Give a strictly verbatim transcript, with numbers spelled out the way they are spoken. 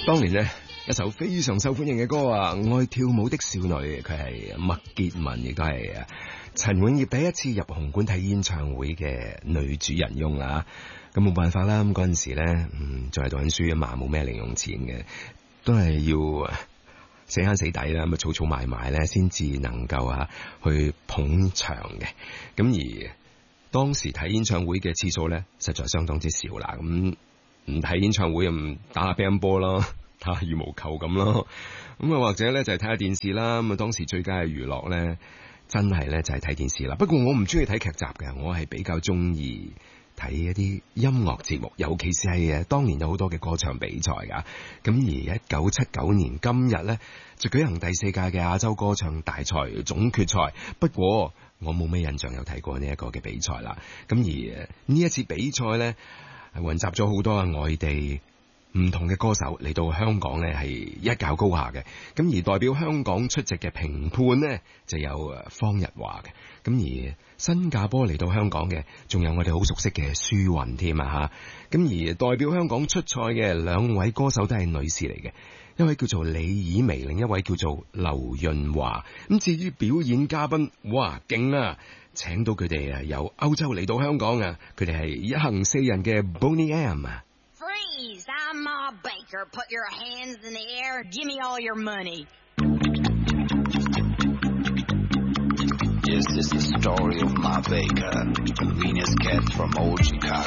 當年呢，一首非常受歡迎嘅歌啊，《愛跳舞的少女》，佢係麥潔文，亦都係陳永業第一次入紅館睇演唱會嘅女主人翁啦。咁冇辦法啦，咁嗰陣時咧，嗯，仲係讀緊書啊嘛，冇咩零用錢嘅，都係要死慳死抵啦，咁啊，儲儲埋埋咧，先至能夠啊去捧場嘅。咁而當時睇演唱會嘅次數咧，實在相當之少啦。咁唔睇演唱會，唔打下乒乓波咯，打下羽毛球咁咯。咁啊，或者咧就係睇下電視啦。咁啊，當時最佳嘅娛樂咧，真係咧就係睇電視啦。不過我唔中意睇劇集嘅，我係比較中意睇一啲音樂節目，尤其是係誒當年有好多嘅歌唱比賽噶。咁而一九七九年今日咧，就舉行第四屆嘅亞洲歌唱大賽總決賽。不過我冇咩印象有睇過呢一個嘅比賽啦。咁而呢一次比賽咧，係混雜咗好多啊外地唔同嘅歌手嚟到香港呢，係一較高下嘅。咁而代表香港出席嘅評判呢，就有方日華嘅。咁而新加坡嚟到香港嘅，仲有我哋好熟悉嘅舒雲添啊吓。咁而代表香港出賽嘅兩位歌手都係女士嚟嘅，一位叫做李以薇，另一位叫做劉潤華。咁至於表演嘉賓，哇勁啊！請到佢哋啊，由歐洲嚟到香港啊，佢哋係一行四人嘅 Boney M 啊。 Freeze! I'm Ma Baker. Put your hands in the air. Give me all your money. Yes, this is the story of Ma Baker, the convenience cat from old Chicago.